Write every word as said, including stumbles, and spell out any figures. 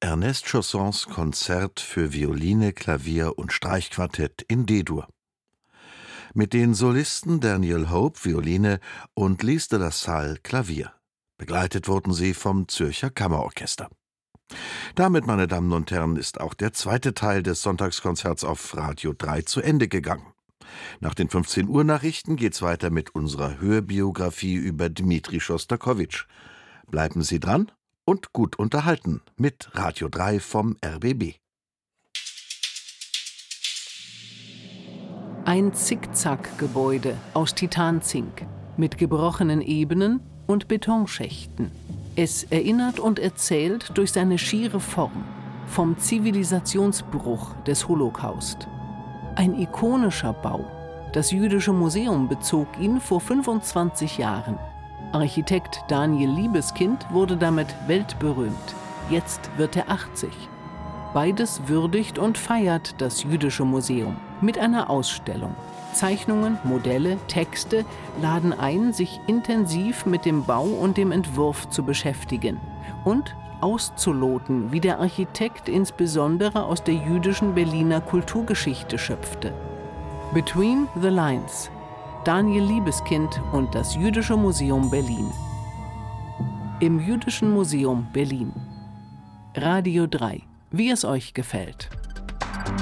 Ernest Chaussons Konzert für Violine, Klavier und Streichquartett in D-Dur. Mit den Solisten Daniel Hope, Violine, und Lys de la Salle, Klavier. Begleitet wurden sie vom Zürcher Kammerorchester. Damit, meine Damen und Herren, ist auch der zweite Teil des Sonntagskonzerts auf Radio drei zu Ende gegangen. Nach den fünfzehn Uhr Nachrichten geht's weiter mit unserer Hörbiografie über Dmitri Schostakowitsch. Bleiben Sie dran und gut unterhalten mit Radio drei vom R B B. Ein Zickzack-Gebäude aus Titanzink mit gebrochenen Ebenen und Betonschächten. Es erinnert und erzählt durch seine schiere Form vom Zivilisationsbruch des Holocaust. Ein ikonischer Bau. Das Jüdische Museum bezog ihn vor fünfundzwanzig Jahren. Architekt Daniel Liebeskind wurde damit weltberühmt. Jetzt wird er achtzig. Beides würdigt und feiert das Jüdische Museum mit einer Ausstellung. Zeichnungen, Modelle, Texte laden ein, sich intensiv mit dem Bau und dem Entwurf zu beschäftigen und auszuloten, wie der Architekt insbesondere aus der jüdischen Berliner Kulturgeschichte schöpfte. Between the Lines. Daniel Liebeskind und das Jüdische Museum Berlin. Im Jüdischen Museum Berlin. Radio drei. Wie es euch gefällt.